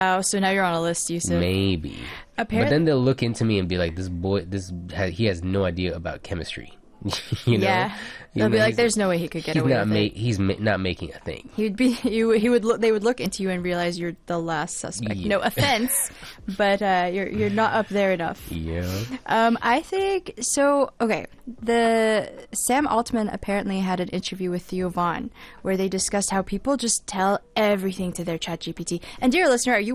Oh, so now you're on a list, Yusuf. Maybe. But then they'll look into me and be like, he has no idea about chemistry. You know? Yeah. They'll be like, there's no way he could get away with it. He's not making a thing. They would look into you and realize you're the last suspect. Yeah. No offense, but you're not up there enough. Yeah. I think so. Okay, the Sam Altman apparently had an interview with Theo Vaughn where they discussed how people just tell everything to their ChatGPT. And dear listener, are you